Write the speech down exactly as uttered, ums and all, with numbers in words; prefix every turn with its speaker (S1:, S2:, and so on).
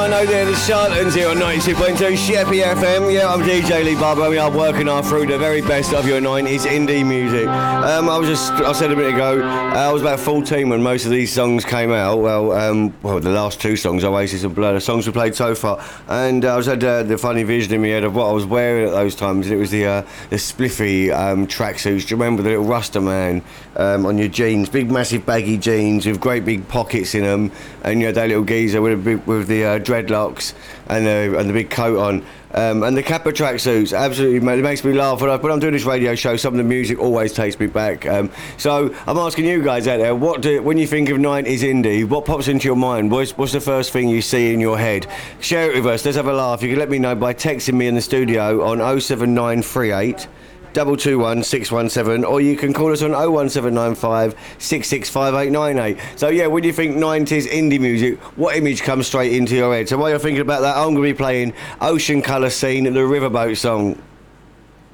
S1: know they're the Charlatans here on ninety-two point two Sheppy F M. Yeah, I'm D J Lee Barber. We are working our through the very best of your nineties indie music. Um, I was just, I said a minute ago, uh, I was about fourteen when most of these songs came out. Well, um, well, the last two songs, Oasis and Blur, the songs we played so far. And uh, I was had uh, the funny vision in my head of what I was wearing at those times. And it was the uh, the spliffy um, tracksuits. Do you remember the little Rasta man um, on your jeans? Big, massive, baggy jeans with great big pockets in them. And you had that little geezer with, a big, with the uh, dreadlocks and the, and the big coat on. Um, and the Kappa tracksuits, absolutely, it makes me laugh. When, I, when I'm doing this radio show, some of the music always takes me back. Um, so I'm asking you guys out there, what do, when you think of nineties indie, what pops into your mind? What's, what's the first thing you see in your head? Share it with us. Let's have a laugh. You can let me know by texting me in the studio on oh seven nine three eight two two one six one seven, or you can call us on oh one seven nine five six six five eight nine eight. So yeah, when you think nineties indie music, what image comes straight into your head? So while you're thinking about that, I'm going to be playing Ocean Colour Scene, the Riverboat song.